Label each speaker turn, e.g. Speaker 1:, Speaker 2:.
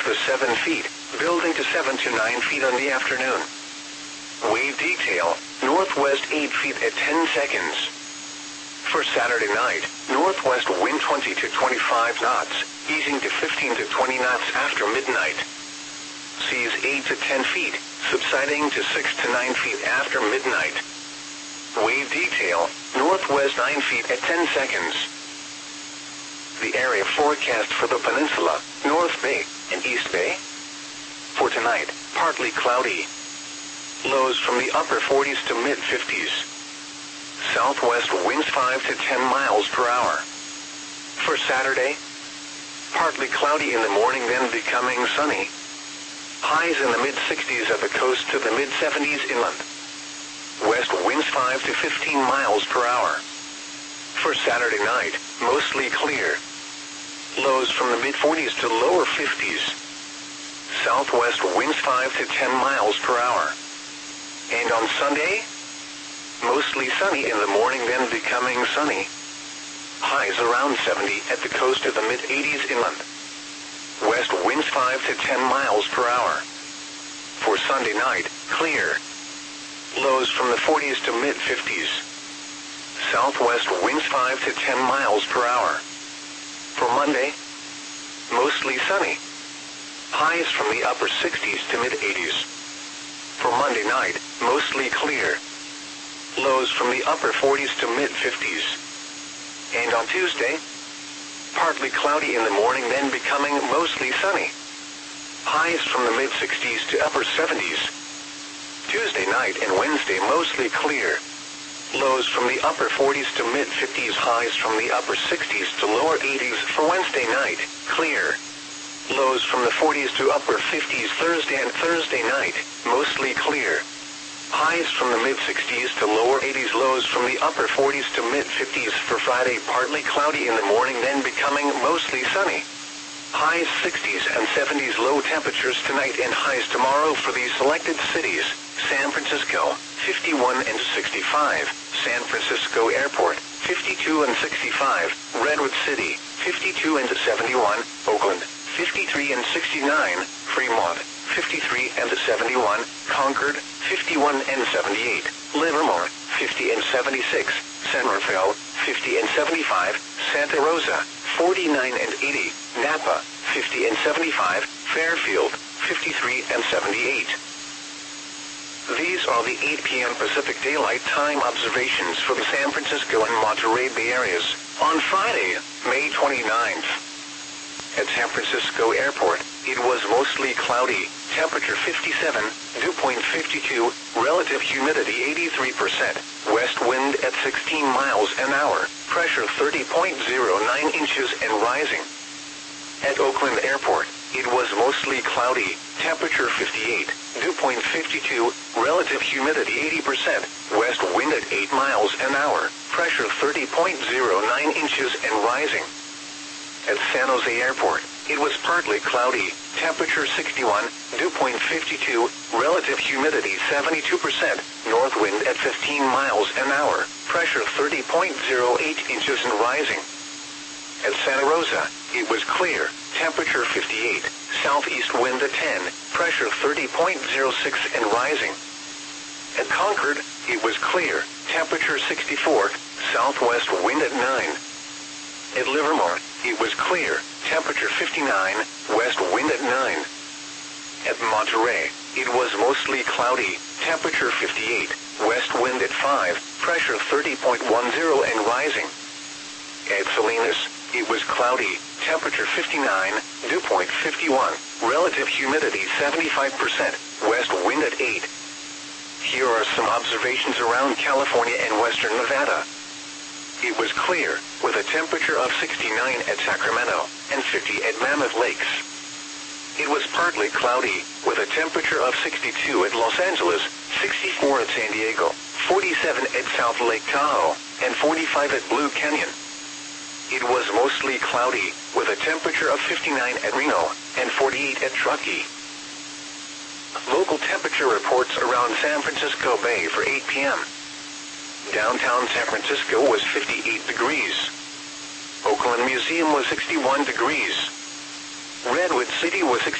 Speaker 1: to 7 feet, building to 7 to 9 feet in the afternoon. Wave detail, northwest 8 feet at 10 seconds. For Saturday night, northwest wind 20 to 25 knots, easing to 15 to 20 knots after midnight. Seas 8 to 10 feet, subsiding to 6 to 9 feet after midnight. Wave detail, northwest 9 feet at 10 seconds. The area forecast for the peninsula, North Bay and East Bay. For tonight, partly cloudy. Lows from the upper 40s to mid-50s. Southwest winds 5 to 10 miles per hour. For Saturday, partly cloudy in the morning, then becoming sunny. Highs in the mid-60s at the coast to the mid-70s inland. West winds 5 to 15 miles per hour. For Saturday night, mostly clear. Lows from the mid-40s to lower 50s. Southwest winds 5 to 10 miles per hour. And on Sunday, mostly sunny in the morning, then becoming sunny. Highs around 70 at the coast to the mid-80s inland. West winds 5 to 10 miles per hour. For Sunday night, clear. Lows from the 40s to mid-50s. Southwest winds 5 to 10 miles per hour. For Monday, mostly sunny. Highs from the upper 60s to mid-80s. For Monday night, mostly clear. Lows from the upper 40s to mid-50s. And on Tuesday, partly cloudy in the morning, then becoming mostly sunny. Highs from the mid-60s to upper 70s. Tuesday night and Wednesday mostly clear. Lows from the upper 40s to mid-50s, highs from the upper 60s to lower 80s. For Wednesday night, clear. Lows from the 40s to upper 50s. Thursday and Thursday night, mostly clear. Highs from the mid-60s to lower 80s, lows from the upper 40s to mid-50s. For Friday, partly cloudy in the morning, then becoming mostly sunny. Highs 60s and 70s, low temperatures tonight and highs tomorrow for these selected cities. San Francisco, 51 and 65. San Francisco Airport, 52 and 65. Redwood City, 52 and 71. Oakland, 53 and 69. Fremont, 53 and 71. Concord, 51 and 78. Livermore, 50 and 76. Somerville, 50 and 75. Santa Rosa, 49 and 80. Napa, 50 and 75. Fairfield, 53 and 78. These are the 8 p.m. Pacific Daylight Time observations for the San Francisco and Monterey Bay areas on Friday, May 29th. At San Francisco Airport, it was mostly cloudy, temperature 57, dew point 52, relative humidity 83%, west wind at 16 miles an hour, pressure 30.09 inches and rising. At Oakland Airport, it was mostly cloudy, temperature 58, dew point 52, relative humidity 80%, west wind at 8 miles an hour, pressure 30.09 inches and rising. At San Jose Airport, it was partly cloudy, temperature 61, dew point 52, relative humidity 72%, north wind at 15 miles an hour, pressure 30.08 inches and rising. At Santa Rosa, it was clear, temperature 58, southeast wind at 10, pressure 30.06 and rising. At Concord, it was clear, temperature 64, southwest wind at 9. At Livermore, it was clear, temperature 59, west wind at 9. At Monterey, it was mostly cloudy, temperature 58, west wind at 5, pressure 30.10 and rising. At Salinas, it was cloudy, temperature 59, dew point 51, relative humidity 75%, west wind at 8. Here are some observations around California and western Nevada. It was clear, with a temperature of 69 at Sacramento and 50 at Mammoth Lakes. It was partly cloudy, with a temperature of 62 at Los Angeles, 64 at San Diego, 47 at South Lake Tahoe, and 45 at Blue Canyon. It was mostly cloudy, with a temperature of 59 at Reno and 48 at Truckee. Local temperature reports around San Francisco Bay for 8 p.m. Downtown San Francisco was 58 degrees. Oakland Museum was 61 degrees. Redwood City was 60